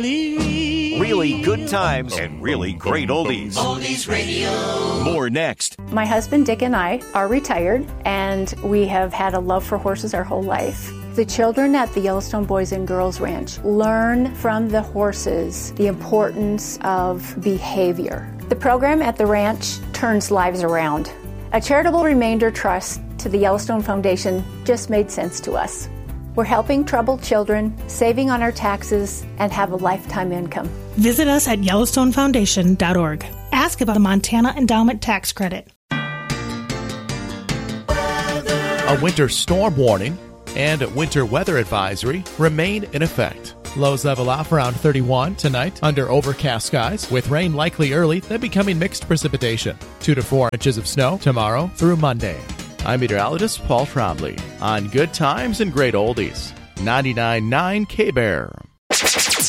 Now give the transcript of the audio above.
Really good times and really great oldies. Oldies Radio. More next. My husband Dick and I are retired, and we have had a love for horses our whole life. The children at the Yellowstone Boys and Girls Ranch learn from the horses the importance of behavior. The program at the ranch turns lives around. A charitable remainder trust to the Yellowstone Foundation just made sense to us. We're helping troubled children, saving on our taxes, and have a lifetime income. Visit us at YellowstoneFoundation.org. Ask about a Montana Endowment Tax Credit. A winter storm warning and winter weather advisory remain in effect. Lows level off around 31 tonight under overcast skies, with rain likely early, then becoming mixed precipitation. 2 to 4 inches of snow tomorrow through Monday. I'm meteorologist Paul Trombley on Good Times and Great Oldies, 99.9 K-Bear.